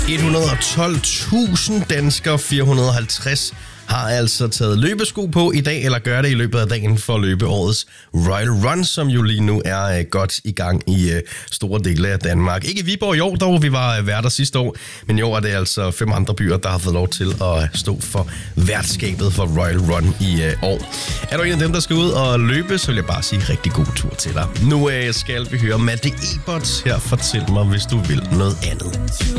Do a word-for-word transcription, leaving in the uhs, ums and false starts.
et hundrede og tolv tusind danskere, fire hundrede og halvtreds har altså taget løbesko på i dag, eller gør det i løbet af dagen for at løbe årets Royal Run, som jo lige nu er uh, godt i gang i uh, store dele af Danmark. Ikke i Viborg i år, dog vi var uh, værter sidste år, men i år er det altså fem andre byer, der har fået lov til at stå for værtskabet for Royal Run i uh, år. Er du en af dem, der skal ud og løbe, så vil jeg bare sige rigtig god tur til dig. Nu uh, skal vi høre Matte Ebert her. Fortæl mig, hvis du vil noget andet.